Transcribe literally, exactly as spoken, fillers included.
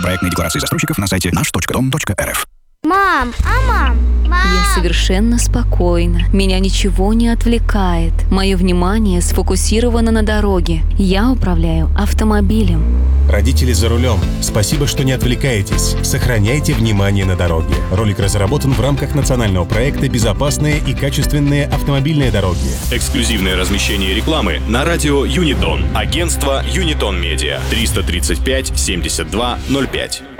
Проектные декларации застройщиков на сайте наш точка дом точка эр эф. Мам, а мам, мам. Я совершенно спокойна. Меня ничего не отвлекает. Мое внимание сфокусировано на дороге. Я управляю автомобилем. Родители за рулем, спасибо, что не отвлекаетесь. Сохраняйте внимание на дороге. Ролик разработан в рамках национального проекта «Безопасные и качественные автомобильные дороги». Эксклюзивное размещение рекламы на радио Юнитон. Агентство Юнитон Медиа. триста тридцать пять семьдесят два ноль пять.